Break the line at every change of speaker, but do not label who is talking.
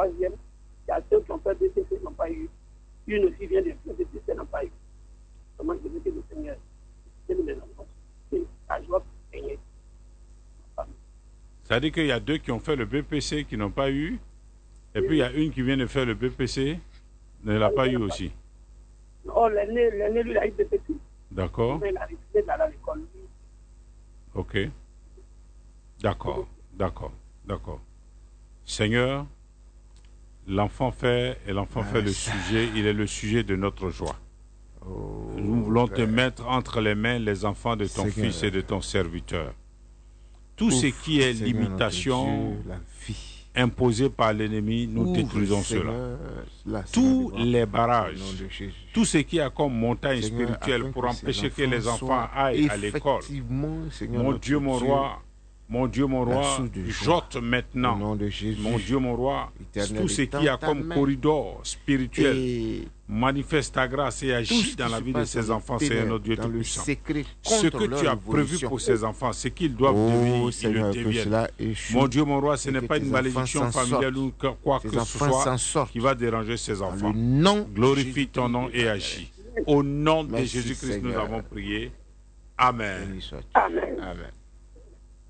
troisième. Il y a ceux qui ont fait BPC n'ont pas eu. Une aussi vient de faire BPC n'ont pas eu. Comment je veux que le Seigneur donne mes enfants. C'est la joie de gagner.
Ça veut dire qu'il y a deux qui ont fait le BPC qui n'ont pas eu, et puis il y a une qui vient de faire le BPC, ne l'a pas eu aussi.
Non, l'aîné, lui, il a eu BPC.
D'accord.
Il a réussi à l'école.
Ok. D'accord. Seigneur, l'enfant fait le sujet, il est le sujet de notre joie. Nous voulons te mettre entre les mains les enfants de ton fils et de ton serviteur. Tout ce qui est limitation imposée par l'ennemi, nous détruisons cela. Tous les barrages, tout ce qui a comme montagne spirituelle pour empêcher que les enfants aillent à l'école. Mon Dieu, mon roi, j'ôte maintenant, mon Dieu, mon roi, tout ce qui a comme corridor spirituel, manifeste ta grâce et agit dans la vie de ces enfants, Seigneur notre Dieu Tout-Puissant. Ce que tu as prévu pour ces enfants, ce qu'ils doivent devenir, ils le deviennent. Mon Dieu, mon roi, ce n'est pas une malédiction familiale ou quoi que ce soit qui va déranger ces enfants. Glorifie ton nom et agis. Au nom de Jésus-Christ, nous avons prié. Amen.
Amen.
Amen.